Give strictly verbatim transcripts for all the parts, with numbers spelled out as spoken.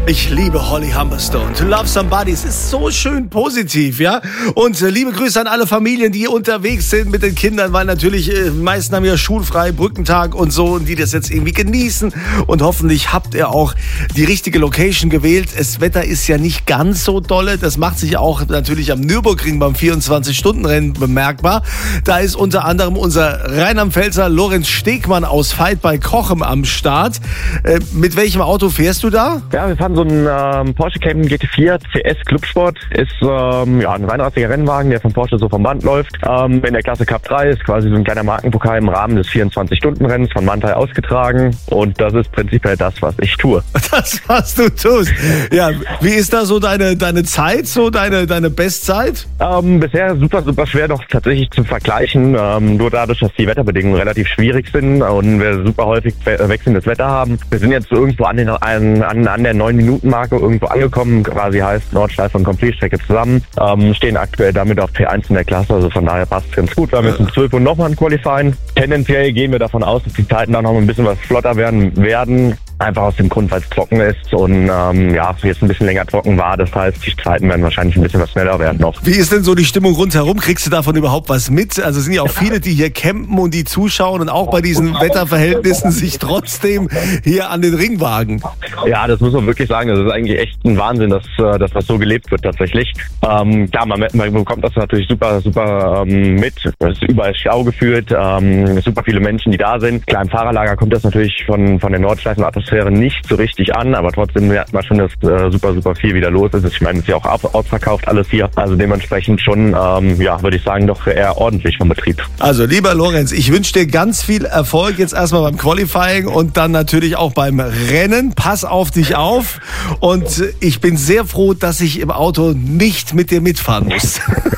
Ich liebe Holly Humberstone. To Love Somebody. Es ist so schön positiv, ja. Und äh, liebe Grüße an alle Familien, die hier unterwegs sind mit den Kindern, weil natürlich äh, die meisten haben ja schulfrei, Brückentag und so, und die das jetzt irgendwie genießen. Und hoffentlich habt ihr auch die richtige Location gewählt. Das Wetter ist ja nicht ganz so dolle. Das macht sich auch natürlich am Nürburgring beim vierundzwanzig-Stunden-Rennen bemerkbar. Da ist unter anderem unser Rheinland-Pfälzer Lorenz Stegmann aus Veit bei Kochem am Start. Äh, mit welchem Auto fährst du da? Ja, wir fahren so einen ähm, Porsche Cayman G T vier C S Clubsport. Ist ähm, ja, ein reinrassiger Rennwagen, der von Porsche so vom Band läuft. Ähm, in der Klasse Cup drei ist quasi so ein kleiner Markenpokal im Rahmen des vierundzwanzig-Stunden-Rennens von Manthey ausgetragen. Und das ist prinzipiell das, was ich tue. Das, was du tust. Ja, wie ist da so deine, deine Zeit, so deine, deine Bestzeit? Ähm, bisher super, super schwer noch tatsächlich zu vergleichen. Ähm, nur dadurch, dass die Wetterbedingungen relativ schwierig sind und wir super häufig wechselndes Wetter haben. Wir sind jetzt irgendwo an, den, an, an, an der neun Minuten Marke irgendwo angekommen, quasi heißt Nordschleife und Complete-Strecke zusammen. Ähm, stehen aktuell damit auf P eins in der Klasse, also von daher passt es ganz gut. Wir haben jetzt um zwölf Uhr nochmal ein Qualifying. Tendenziell gehen wir davon aus, dass die Zeiten dann noch ein bisschen was flotter werden werden. Einfach aus dem Grund, weil es trocken ist und ähm, ja, jetzt ein bisschen länger trocken war. Das heißt, die Zeiten werden wahrscheinlich ein bisschen was schneller werden noch. Wie ist denn so die Stimmung rundherum? Kriegst du davon überhaupt was mit? Also es sind ja auch viele, die hier campen und die zuschauen und auch bei diesen Wetterverhältnissen sich trotzdem hier an den Ring wagen. Ja, das muss man wirklich sagen. Das ist eigentlich echt ein Wahnsinn, dass, dass das so gelebt wird tatsächlich. Ähm, klar, man, man bekommt das natürlich super, super ähm, mit. Es ist überall Stau gefühlt. Ähm, super viele Menschen, die da sind. Klar, im Fahrerlager kommt das natürlich von, von der Nordschleifenatmosphäre nicht so richtig an, aber trotzdem merkt man schon, dass äh, super, super viel wieder los ist. Ich meine, es ist ja auch ausverkauft alles hier. Also dementsprechend schon, ähm, ja, würde ich sagen, doch eher ordentlich vom Betrieb. Also, lieber Lorenz, ich wünsche dir ganz viel Erfolg jetzt erstmal beim Qualifying und dann natürlich auch beim Rennen. Pass auf dich auf und ich bin sehr froh, dass ich im Auto nicht mit dir mitfahren muss.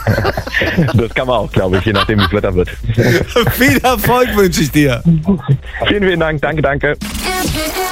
Das kann man auch, glaube ich, je nachdem, wie es Wetter wird. Viel Erfolg wünsche ich dir. Vielen, vielen Dank. Danke, danke.